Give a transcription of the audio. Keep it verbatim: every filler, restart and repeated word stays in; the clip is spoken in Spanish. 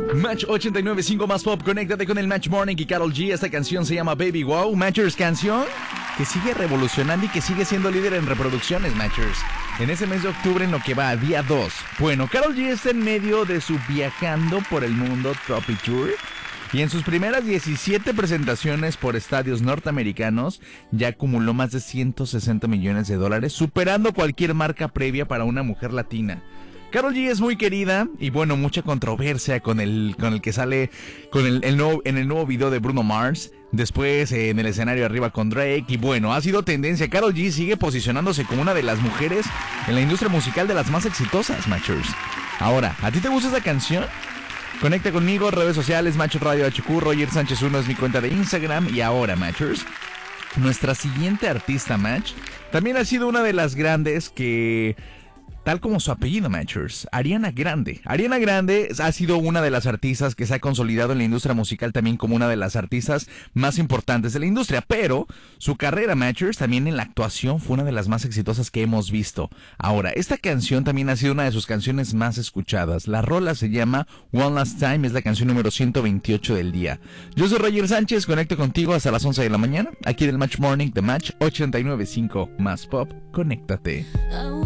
Match ochenta y nueve punto cinco más pop, conéctate con el Match Morning y Karol G. Esta canción se llama Baby Wow. Matchers, canción que sigue revolucionando y que sigue siendo líder en reproducciones, Matchers. En ese mes de octubre, en lo que va, día dos. Bueno, Karol G está en medio de su Viajando por el Mundo Tropic Tour. Y en sus primeras diecisiete presentaciones por estadios norteamericanos, ya acumuló más de ciento sesenta millones de dólares, superando cualquier marca previa para una mujer latina. Karol G es muy querida y bueno, mucha controversia con el, con el que sale con el, el nuevo, en el nuevo video de Bruno Mars. Después eh, en el escenario arriba con Drake. Y bueno, ha sido tendencia. Karol G sigue posicionándose como una de las mujeres en la industria musical de las más exitosas, Matchers. Ahora, ¿a ti te gusta esta canción? Conecta conmigo, redes sociales, Macho Radio H Q, Roger Sánchez uno es mi cuenta de Instagram. Y ahora, Matchers, nuestra siguiente artista, Match, también ha sido una de las grandes que... tal como su apellido, Matchers, Ariana Grande. Ariana Grande ha sido una de las artistas que se ha consolidado en la industria musical también como una de las artistas más importantes de la industria, pero su carrera, Matchers, también en la actuación fue una de las más exitosas que hemos visto. Ahora, esta canción también ha sido una de sus canciones más escuchadas. La rola se llama One Last Time, es la canción número ciento veintiocho del día. Yo soy Roger Sánchez, conecto contigo hasta las once de la mañana, aquí en el Match Morning de Match ochenta y nueve punto cinco más pop. Conéctate.